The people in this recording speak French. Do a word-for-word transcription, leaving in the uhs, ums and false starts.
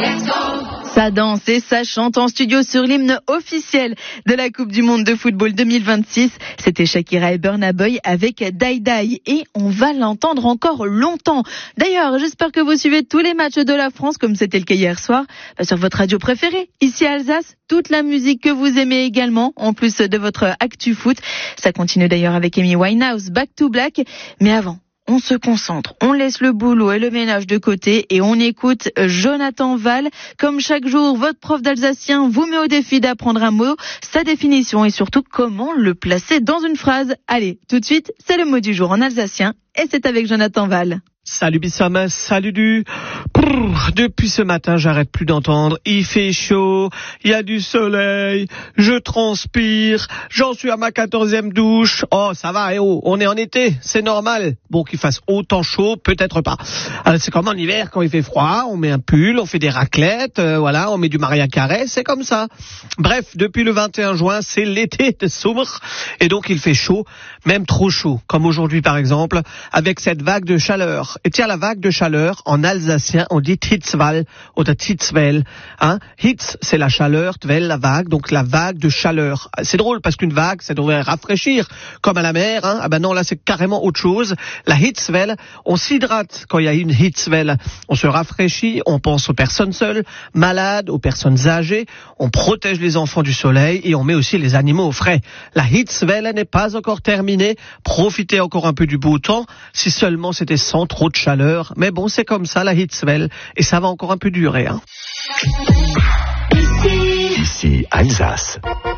Ça danse et ça chante en studio sur l'hymne officiel de la Coupe du Monde de football deux mille vingt-six. C'était Shakira et Burna Boy avec Die Die et on va l'entendre encore longtemps. D'ailleurs, j'espère que vous suivez tous les matchs de la France comme c'était le cas hier soir sur votre radio préférée. Ici à Alsace, toute la musique que vous aimez également, en plus de votre actu foot. Ça continue d'ailleurs avec Amy Winehouse, Back to Black. Mais avant, on se concentre, on laisse le boulot et le ménage de côté et on écoute Jonathan Val. Comme chaque jour, votre prof d'alsacien vous met au défi d'apprendre un mot, sa définition et surtout comment le placer dans une phrase. Allez, tout de suite, c'est le mot du jour en alsacien et c'est avec Jonathan Val. Salut Bissam, salut du... Prrr, depuis ce matin, j'arrête plus d'entendre. Il fait chaud, il y a du soleil, je transpire, j'en suis à ma quatorzième douche. Oh, ça va, eh oh, on est en été, c'est normal. Bon, qu'il fasse autant chaud, peut-être pas. Alors, c'est comme en hiver, quand il fait froid, on met un pull, on fait des raclettes, euh, voilà, on met du Maria Carré, c'est comme ça. Bref, depuis le vingt et un juin, c'est l'été de Sommer, et donc il fait chaud, même trop chaud, comme aujourd'hui par exemple, avec cette vague de chaleur. Et tiens, la vague de chaleur, en alsacien, on dit Hitzwall ou Hitzwell. Hein? Hitz, c'est la chaleur, Twell, la vague, donc la vague de chaleur. C'est drôle parce qu'une vague, ça devrait rafraîchir, comme à la mer. Hein? Ah ben non, là, c'est carrément autre chose. La Hitzwell, on s'hydrate quand il y a une Hitzwell. On se rafraîchit, on pense aux personnes seules, malades, aux personnes âgées. On protège les enfants du soleil et on met aussi les animaux au frais. La Hitzwelle n'est pas encore terminée. Profitez encore un peu du beau temps, si seulement c'était sans trop de chaleur, mais bon, c'est comme ça la Hitzwelle et ça va encore un peu durer. Hein. Ici, Alsace.